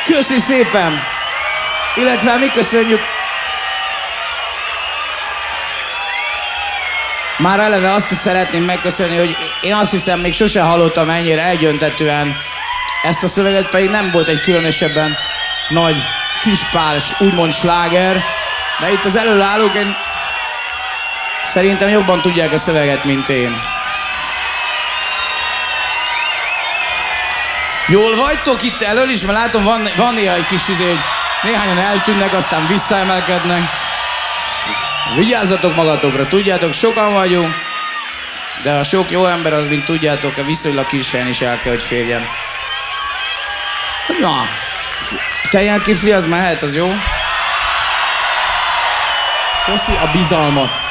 Köszi szépen! Illetve mi köszönjük. Már eleve azt is szeretném megköszönni, hogy én azt hiszem, még sose hallottam ennyire egyöntetően ezt a szöveget, pedig nem volt egy különösebben nagy kispárs, úgymond sláger, de itt az előállók szerintem jobban tudják a szöveget, mint én. Jól vagytok itt elől is, mert látom van néha egy kis hogy néhányan eltűnnek, aztán visszaemelkednek. Vigyázzatok magatokra, tudjátok, sokan vagyunk, de a sok jó ember az, mint tudjátok, a viszonylag kis helyen is el kell, hogy férjen. Na, teljel kifli, az mehet, az jó? Köszi a bizalmat.